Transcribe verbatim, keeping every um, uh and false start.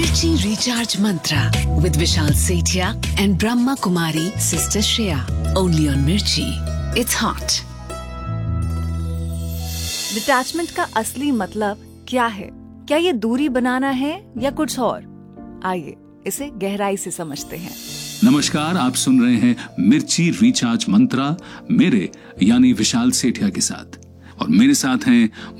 Mirchi Recharge Mantra with Vishal Sethia and Brahma Kumari, Sister Shreya. Only on Mirchi. It's hot. Detachment का असली मतलब क्या है? क्या ये दूरी बनाना है या कुछ और? आइए इसे गहराई से समझते हैं। नमस्कार, आप सुन रहे हैं मिर्ची रिचार्ज मंत्रा मेरे यानी विशाल सेठिया के साथ, और मेरे साथ हैं